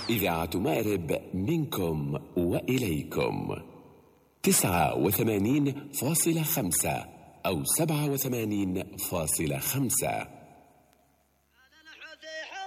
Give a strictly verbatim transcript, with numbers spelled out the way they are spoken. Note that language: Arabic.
إذاعة مأرب منكم وإليكم تسعة وثمانين فاصلة خمسة أو سبعة وثمانين فاصلة خمسة.